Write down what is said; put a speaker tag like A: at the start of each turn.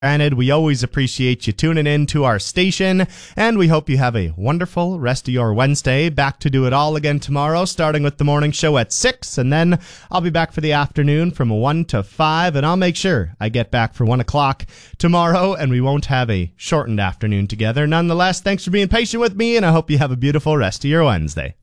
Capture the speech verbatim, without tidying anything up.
A: Granted, we always appreciate you tuning in to our station, and we hope you have a wonderful rest of your Wednesday. Back to do it all again tomorrow, starting with the morning show at six, and then I'll be back for the afternoon from one to five, and I'll make sure I get back for one o'clock tomorrow, and we won't have a shortened afternoon together. Nonetheless, thanks for being patient with me, and I hope you have a beautiful rest of your Wednesday.